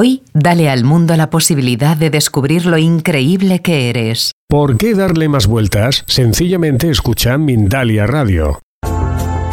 Hoy, dale al mundo la posibilidad de descubrir lo increíble que eres. ¿Por qué darle más vueltas? Sencillamente escucha Mindalia Radio.